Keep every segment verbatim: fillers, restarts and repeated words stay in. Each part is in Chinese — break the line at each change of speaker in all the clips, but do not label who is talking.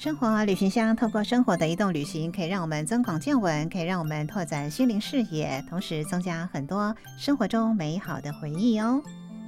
生活旅行箱透过生活的移动旅行，可以让我们增广见闻，可以让我们拓展心灵视野，同时增加很多生活中美好的回忆哦。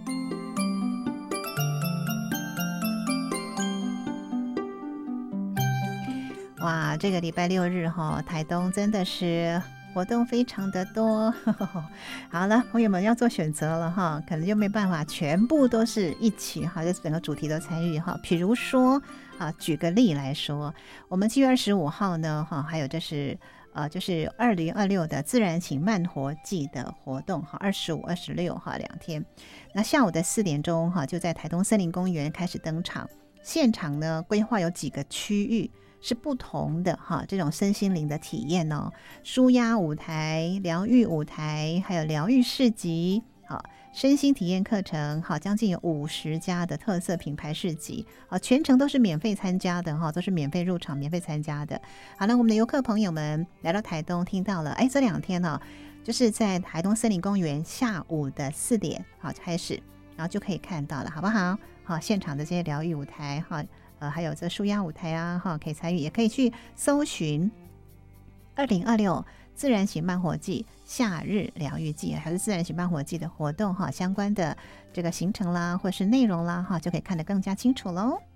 哇，这个礼拜六日哈，台东真的是活动非常的多。好了，朋友们要做选择了哈，可能就没办法全部都是一起哈，就整个主题都参与哈。比如说啊，举个例来说，我们七月二十五号呢哈，还有就是呃，就是二零二六的自然醒慢活季的活动哈，二十五、二十六哈两天。那下午的四点钟哈，就在台东森林公园开始登场。现场呢规划有几个区域。是不同的哈，这种身心灵的体验哦，舒压舞台、疗愈舞台，还有疗愈市集，好，身心体验课程，好，将近有五十家的特色品牌市集，好，全程都是免费参加的哈，都是免费入场、免费参加的。好了，我们的游客朋友们来到台东，听到了，哎，这两天呢，就是在台东森林公园下午的四点好开始，然后就可以看到了，好不好？好，现场的这些疗愈舞台哈。呃，还有这舒压舞台啊，哈，可以参与，也可以去搜寻二零二六自然醒慢活季夏日疗愈季，还是自然醒慢活季的活动哈，相关的这个行程啦，或是内容啦，哈，就可以看得更加清楚喽。